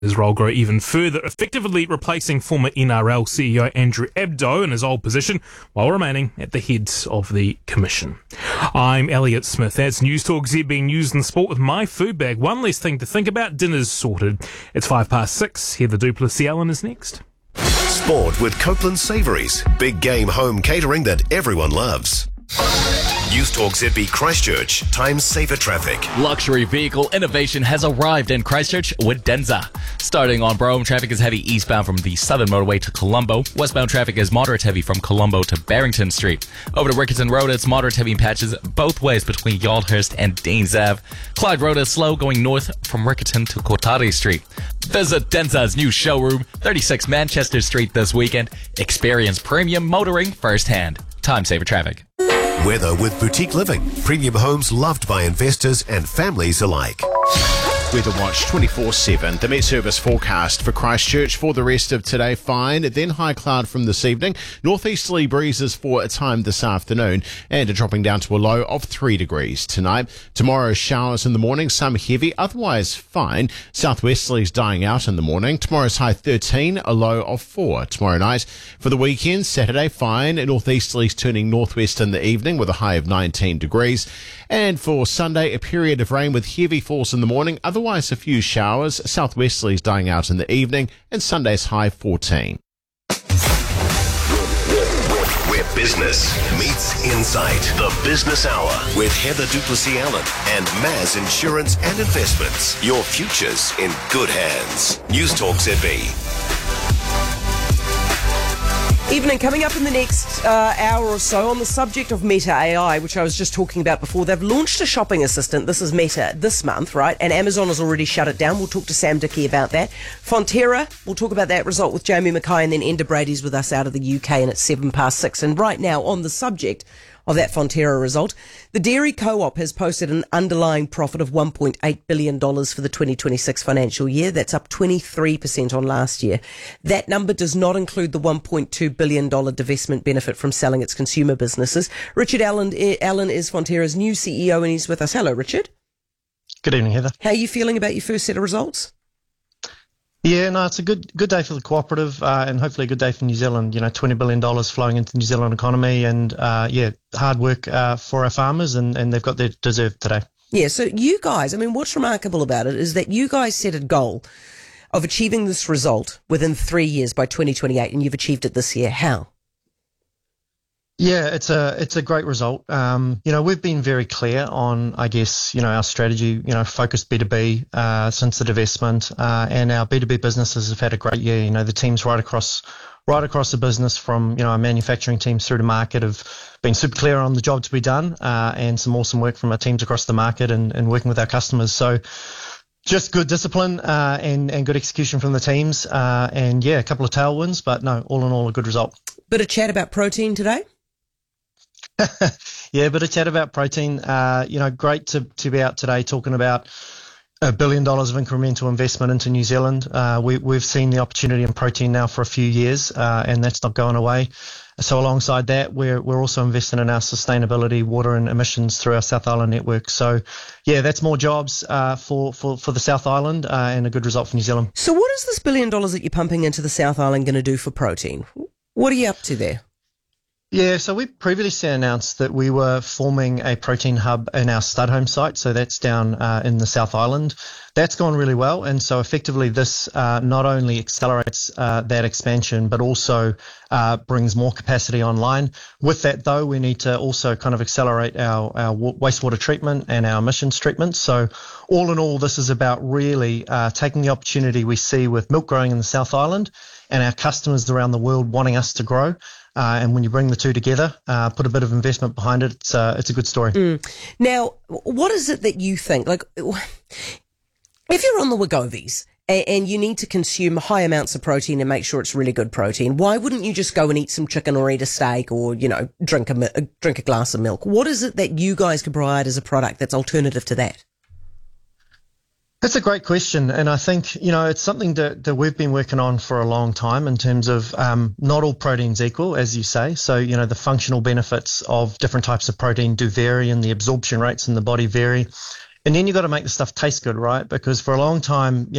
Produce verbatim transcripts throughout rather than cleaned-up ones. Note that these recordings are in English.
his role grow even further, effectively replacing former N R L C E O Andrew Abdo in his old position while remaining at the head of the commission. I'm Elliot Smith. That's News Talk Z being used in sport with my food bag. One less thing to think about. Dinner's sorted. It's five past six. Heather Duplessis-Allen is next. Sport with Copeland Savouries. Big game home catering that everyone loves. News Talk Z B Christchurch. Time saver traffic. Luxury vehicle innovation has arrived in Christchurch with Denza. Starting on Brougham, traffic is heavy eastbound from the southern motorway to Colombo. Westbound traffic is moderate heavy from Colombo to Barrington Street. Over to Riccarton Road, it's moderate heavy in patches both ways between Yaldhurst and Deans Ave. Clyde Road is slow going north from Riccarton to Kotari Street. Visit Denza's new showroom, thirty-six Manchester Street this weekend. Experience premium motoring firsthand. Time saver traffic. Weather with Boutique Living. Premium homes loved by investors and families alike. Weather Watch twenty-four seven. The Met Service forecast for Christchurch for the rest of today, fine. Then high cloud from this evening. Northeasterly breezes for a time this afternoon and a dropping down to a low of three degrees tonight. Tomorrow, showers in the morning, some heavy, otherwise fine. Southwesterlies dying out in the morning. Tomorrow's high thirteen, a low of four. Tomorrow night, for the weekend, Saturday, fine. Northeasterlies turning northwest in the evening with a high of nineteen degrees. And for Sunday, a period of rain with heavy falls in the morning, otherwise a few showers, southwesterlies dying out in the evening, and Sunday's high fourteen. Where business meets insight. The Business Hour with Heather Duplessis-Allen and Maz Insurance and Investments. Your future's in good hands. News Talk Z B. Evening, coming up in the next uh, hour or so on the subject of Meta A I, which I was just talking about before. They've launched a shopping assistant. This is Meta this month, right? And Amazon has already shut it down. We'll talk to Sam Dickey about that. Fonterra, we'll talk about that result with Jamie Mackay, and then Enda Brady's with us out of the U K, and it's seven past six. And right now, on the subject of that Fonterra result, the Dairy Co-op has posted an underlying profit of one point eight billion dollars for the twenty twenty-six financial year. That's up twenty-three percent on last year. That number does not include the one point two billion dollars divestment benefit from selling its consumer businesses. Richard Allen, Allen is Fonterra's new C E O, and he's with us. Hello, Richard. Good evening, Heather. How are you feeling about your first set of results? Yeah, no, it's a good good day for the cooperative uh, and hopefully a good day for New Zealand. You know, twenty billion dollars flowing into the New Zealand economy and, uh, yeah, hard work uh, for our farmers and, and they've got their deserved today. Yeah, so you guys, I mean, what's remarkable about it is that you guys set a goal of achieving this result within three years by twenty twenty-eight, and you've achieved it this year. How? Yeah, it's a it's a great result. Um, you know, we've been very clear on, I guess, you know, our strategy, you know, focused B two B uh, since the divestment, uh, and our B two B businesses have had a great year. You know, the teams right across right across the business, from, you know, our manufacturing teams through to market, have been super clear on the job to be done, uh, and some awesome work from our teams across the market and, and working with our customers. So just good discipline uh, and, and good execution from the teams. Uh, and, yeah, a couple of tailwinds, but no, all in all, a good result. Bit of chat about protein today? Yeah, but a chat about protein. Uh, you know, great to, to be out today talking about a billion dollars of incremental investment into New Zealand. Uh, we, we've seen the opportunity in protein now for a few years, uh, and that's not going away. So alongside that, we're we're also investing in our sustainability, water and emissions through our South Island network. So, yeah, that's more jobs uh, for, for, for the South Island uh, and a good result for New Zealand. So what is this billion dollars that you're pumping into the South Island going to do for protein? What are you up to there? Yeah, so we previously announced that we were forming a protein hub in our Studholme site, so that's down uh, in the South Island. That's gone really well, and so effectively this uh, not only accelerates uh, that expansion, but also uh, brings more capacity online. With that, though, we need to also kind of accelerate our, our wastewater treatment and our emissions treatment. So all in all, this is about really uh, taking the opportunity we see with milk growing in the South Island and our customers around the world wanting us to grow. Uh, and when you bring the two together, uh, put a bit of investment behind it, it's, uh, it's a good story. Mm. Now, what is it that you think? Like, if you're on the Wegovies and, and you need to consume high amounts of protein and make sure it's really good protein, why wouldn't you just go and eat some chicken or eat a steak or, you know, drink a, drink a glass of milk? What is it that you guys can provide as a product that's alternative to that? That's a great question, and I think, you know, it's something that, that we've been working on for a long time in terms of um, not all proteins equal, as you say. So, you know, the functional benefits of different types of protein do vary and the absorption rates in the body vary. And then you've got to make the stuff taste good, right? Because for a long time, you know,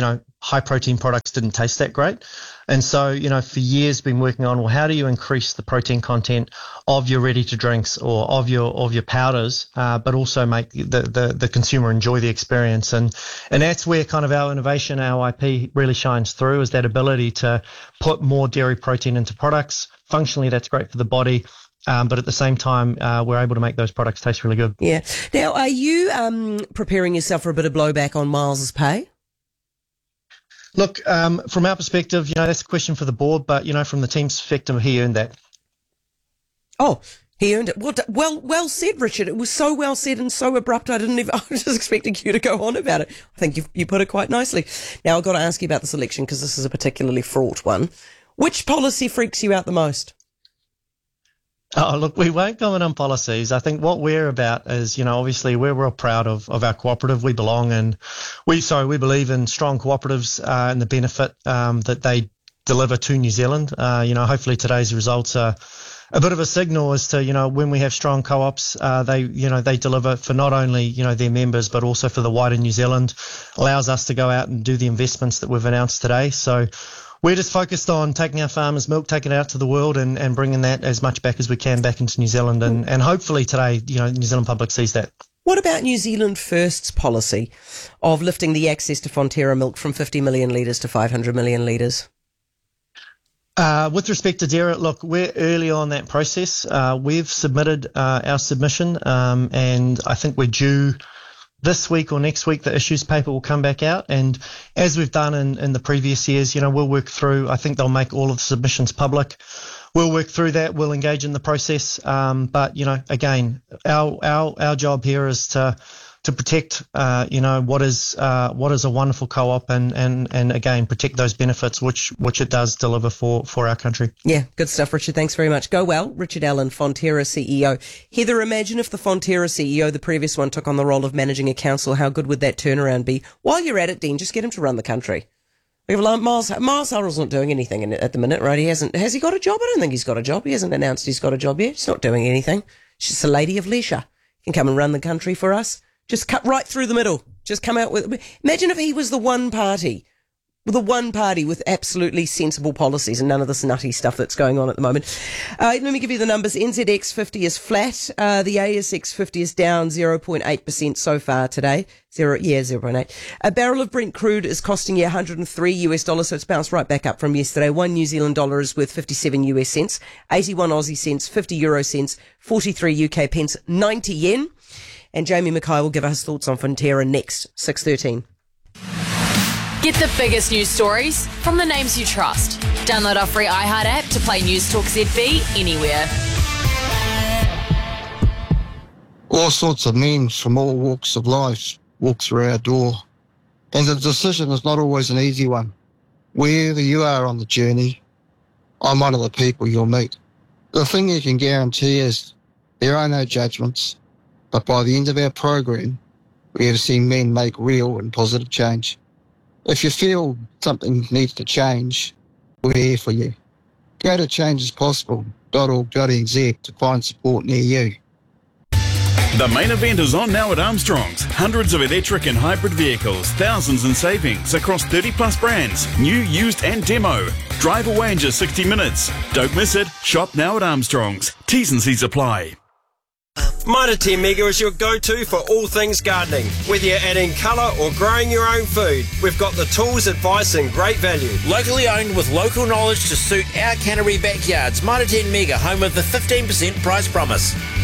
high protein products didn't taste that great. And so, you know, for years been working on, well, how do you increase the protein content of your ready to drinks or of your of your powders, uh, but also make the, the, the consumer enjoy the experience. And and that's where kind of our innovation, our I P really shines through, is that ability to put more dairy protein into products. Functionally, that's great for the body. Um, but at the same time, uh, we're able to make those products taste really good. Yeah. Now, are you um, preparing yourself for a bit of blowback on Miles's pay? Look, um, from our perspective, you know, that's a question for the board, but, you know, from the team's perspective, he earned that. Oh, he earned it. Well, well, well said, Richard. It was so well said and so abrupt. I didn't even, I was just expecting you to go on about it. I think you you put it quite nicely. Now, I've got to ask you about this election because this is a particularly fraught one. Which policy freaks you out the most? Oh, look, we won't comment on policies. I think what we're about is, you know, obviously we're real proud of, of our cooperative. We belong and we, sorry, we believe in strong cooperatives uh, and the benefit um, that they deliver to New Zealand. Uh, you know, hopefully today's results are a bit of a signal as to, you know, when we have strong co-ops, uh, they, you know, they deliver for not only, you know, their members, but also for the wider New Zealand, allows us to go out and do the investments that we've announced today. So we're just focused on taking our farmers' milk, taking it out to the world and, and bringing that as much back as we can back into New Zealand. And, and hopefully today, you know, New Zealand public sees that. What about New Zealand First's policy of lifting the access to Fonterra milk from fifty million litres to five hundred million litres? Uh, with respect to dairy, look, we're early on that process. Uh, we've submitted uh, our submission um, and I think we're due this week or next week. The issues paper will come back out, and as we've done in, in the previous years, you know, we'll work through, I think they'll make all of the submissions public. We'll work through that. We'll engage in the process. Um, but, you know, again, our, our, our job here is to, to protect, uh, you know, what is, uh, what is a wonderful co-op and, and, and again, protect those benefits, which, which it does deliver for, for our country. Yeah, good stuff, Richard. Thanks very much. Go well. Richard Allen, Fonterra C E O. Heather, imagine if the Fonterra C E O, the previous one, took on the role of managing a council. How good would that turnaround be? While you're at it, Dean, just get him to run the country. We have Miles, Miles Hurrell's not doing anything in, at the minute, right? He hasn't, has he got a job? I don't think he's got a job. He hasn't announced he's got a job yet. He's not doing anything. She's just a lady of leisure. He can come and run the country for us. Just cut right through the middle. Just come out with, imagine if he was the one party, the one party with absolutely sensible policies and none of this nutty stuff that's going on at the moment. Uh, let me give you the numbers. N Z X fifty is flat. Uh, the A S X fifty is down zero point eight percent so far today. Zero, yeah, zero point eight. A barrel of Brent crude is costing you one hundred three U S dollars, so it's bounced right back up from yesterday. One New Zealand dollar is worth fifty-seven U S cents, eighty-one Aussie cents, fifty euro cents, forty-three U K pence, ninety yen. And Jamie Mackay will give us thoughts on Fonterra next, six thirteen. Get the biggest news stories from the names you trust. Download our free iHeart app to play News Talk Z B anywhere. All sorts of memes from all walks of life walk through our door. And the decision is not always an easy one. Wherever you are on the journey, I'm one of the people you'll meet. The thing you can guarantee is there are no judgments, but by the end of our program, we have seen men make real and positive change. If you feel something needs to change, we're here for you. Go to change is possible dot org dot n z to find support near you. The main event is on now at Armstrong's. Hundreds of electric and hybrid vehicles, thousands in savings across thirty plus brands, new, used and demo. Drive away in just sixty minutes. Don't miss it. Shop now at Armstrong's. T's and C's apply. Mitre ten Mega is your go-to for all things gardening. Whether you're adding colour or growing your own food, we've got the tools, advice and great value. Locally owned with local knowledge to suit our Canterbury backyards. Mitre ten Mega, home of the fifteen percent price promise.